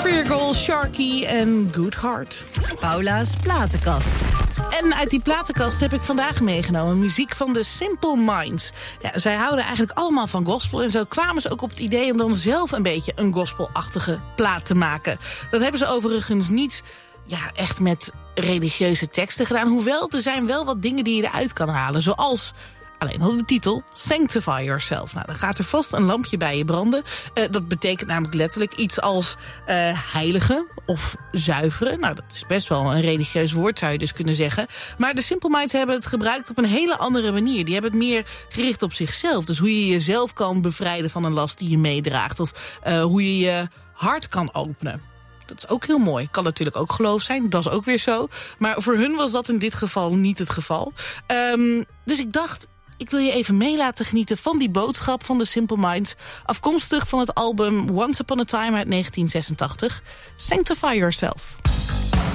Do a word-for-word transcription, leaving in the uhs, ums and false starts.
Virgil, Sharky en Good Heart. Paula's platenkast. En uit die platenkast heb ik vandaag meegenomen muziek van de Simple Minds. Ja, zij houden eigenlijk allemaal van gospel en zo kwamen ze ook op het idee om dan zelf een beetje een gospelachtige plaat te maken. Dat hebben ze overigens niet ja, echt met religieuze teksten gedaan. Hoewel, er zijn wel wat dingen die je eruit kan halen. Zoals alleen al de titel Sanctify Yourself. Nou, dan gaat er vast een lampje bij je branden. Uh, dat betekent namelijk letterlijk iets als uh, heiligen of zuiveren. Nou, dat is best wel een religieus woord, zou je dus kunnen zeggen. Maar de Simple Minds hebben het gebruikt op een hele andere manier. Die hebben het meer gericht op zichzelf. Dus hoe je jezelf kan bevrijden van een last die je meedraagt. Of uh, hoe je je hart kan openen. Dat is ook heel mooi. Kan natuurlijk ook geloof zijn. Dat is ook weer zo. Maar voor hun was dat in dit geval niet het geval. Um, dus ik dacht, ik wil je even mee laten genieten van die boodschap van de Simple Minds. Afkomstig van het album Once Upon a Time uit negentien zesentachtig. Sanctify Yourself.